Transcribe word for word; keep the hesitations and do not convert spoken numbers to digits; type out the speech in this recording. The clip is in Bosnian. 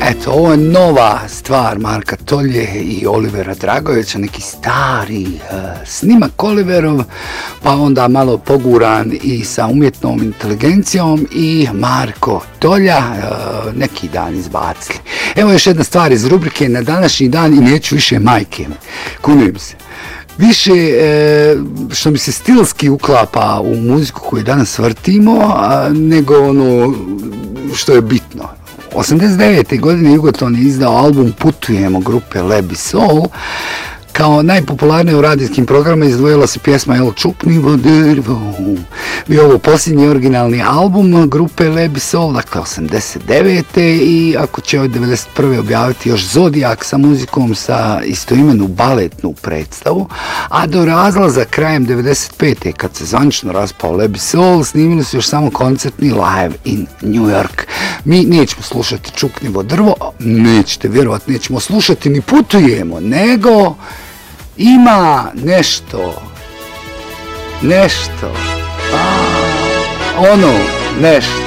Eto, ovo je nova stvar Marka Tolje i Olivera Dragovića, neki stari uh, snimak Oliverov, pa onda malo poguran i sa umjetnom inteligencijom i Marko Tolja uh, neki dan izbacili. Evo još jedna stvar iz rubrike na današnji dan i neću više majke, kunujem se. Više e, što mi se stilski uklapa u muziku koju danas vrtimo, a, nego ono što je bitno. osamdeset devete godine Jugoton je izdao album Putujemo grupe Lebi Soul. Kao najpopularnije u radijskim programima izdvojila se pjesma El Čupni Vodervo. Bio ovo posljednji originalni album grupe Lebi Soul, dakle osamdeset devete i ako će od devedeset prve objaviti još Zodijak sa muzikom sa istoimenu baletnu predstavu, a do razlaza krajem devedeset pete kad se zvanično raspao Lebi Soul, snimili su još samo koncertni live in New York. Mi nećemo slušati Čupnivo drvo, nećete vjerovati, nećemo slušati ni Putujemo, nego ima nešto, nešto, a, ono, nešto.